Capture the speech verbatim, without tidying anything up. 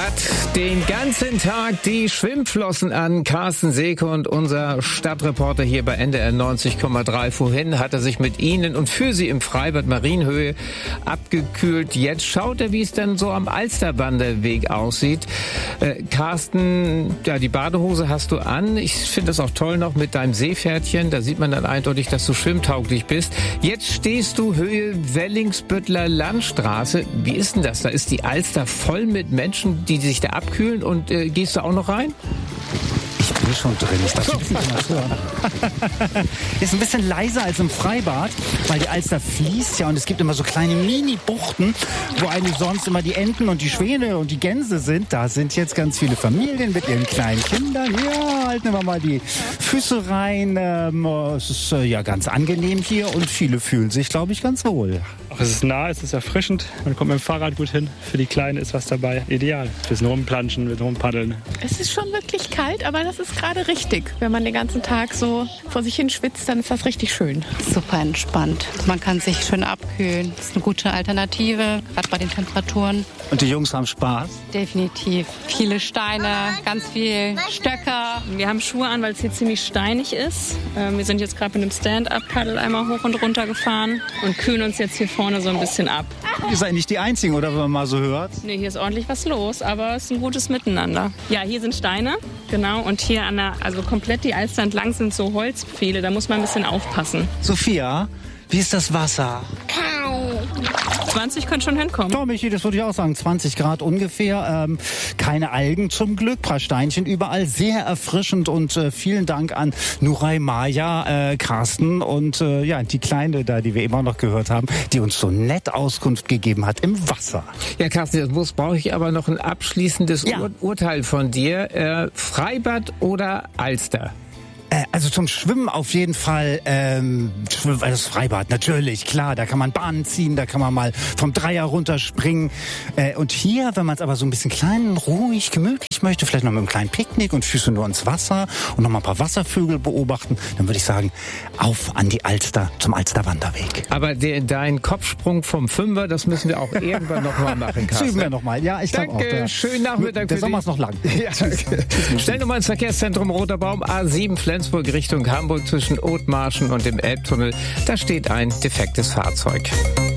Hat den ganzen Tag die Schwimmflossen an. Carsten Seeke und unser Stadtreporter hier bei N D R neunzig Komma drei. Vorhin hat er sich mit Ihnen und für Sie im Freibad Marienhöhe abgekühlt. Jetzt schaut er, wie es denn so am Alsterwanderweg aussieht. Äh, Carsten, ja, die Badehose hast du an. Ich finde das auch toll noch mit deinem Seepferdchen. Da sieht man dann eindeutig, dass du schwimmtauglich bist. Jetzt stehst du Höhe Wellingsbüttler Landstraße. Wie ist denn das? Da ist die Alster voll mit Menschen, die sich da abkühlen, und äh, gehst du auch noch rein? Ich bin schon drin. Ich darf nicht was hören. Ist ein bisschen leiser als im Freibad, weil die Alster fließt ja und es gibt immer so kleine Mini-Buchten, wo eigentlich sonst immer die Enten und die Schwäne und die Gänse sind. Da sind jetzt ganz viele Familien mit ihren kleinen Kindern. Ja, halten wir mal die Füße rein. Ähm, es ist äh, ja ganz angenehm hier und viele fühlen sich, glaube ich, ganz wohl. Auch es ist nah, es ist erfrischend. Man kommt mit dem Fahrrad gut hin. Für die Kleinen ist was dabei. Ideal. Ein bisschen rumplanschen, ein bisschen rumpaddeln. Es ist schon wirklich kalt, aber das ist gerade richtig. Wenn man den ganzen Tag so vor sich hin schwitzt, dann ist das richtig schön. Super entspannt. Man kann sich schön abkühlen. Das ist eine gute Alternative, gerade bei den Temperaturen. Und die Jungs haben Spaß? Definitiv. Viele Steine, ganz viel Stöcker. Wir haben Schuhe an, weil es hier ziemlich steinig ist. Wir sind jetzt gerade mit einem Stand-Up-Paddle einmal hoch und runter gefahren und kühlen uns jetzt hier vorne so ein bisschen ab. Ihr seid nicht die Einzigen, oder, wenn man mal so hört? Nee, hier ist ordentlich was los, aber es ist ein gutes Miteinander. Ja, hier sind Steine, genau, und hier an der, also komplett die Alster entlang sind so Holzpfähle, da muss man ein bisschen aufpassen. Sophia, wie ist das Wasser? zwanzig können schon hinkommen. Doch, Michi, das würde ich auch sagen. zwanzig Grad ungefähr. Ähm, keine Algen zum Glück, paar Steinchen überall. Sehr erfrischend und äh, vielen Dank an Nuray, Maja, äh, Carsten und äh, ja, die Kleine da, die wir immer noch gehört haben, die uns so nett Auskunft gegeben hat im Wasser. Ja, Carsten, jetzt muss, brauche ich aber noch ein abschließendes Ja. Ur- Urteil von dir. Äh, Freibad oder Alster? Also zum Schwimmen auf jeden Fall, ähm, das Freibad, natürlich, klar, da kann man Bahnen ziehen, da kann man mal vom Dreier runterspringen. Äh, und hier, wenn man es aber so ein bisschen klein, ruhig, gemütlich möchte, vielleicht noch mit einem kleinen Picknick und Füße nur ins Wasser und noch mal ein paar Wasservögel beobachten, dann würde ich sagen, auf an die Alster, zum Alsterwanderweg. Aber der, dein Kopfsprung vom Fünfer, das müssen wir auch irgendwann noch mal machen, Das Carsten. üben wir noch mal, ja, ich glaube auch. Danke, Der, schönen Nachmittag der für Sommer dich. ist noch lang. Ja, Schnellnummer ins Verkehrszentrum Roter Baum, A sieben Flensburg Richtung Hamburg zwischen Othmarschen und dem Elbtunnel. Da steht ein defektes Fahrzeug.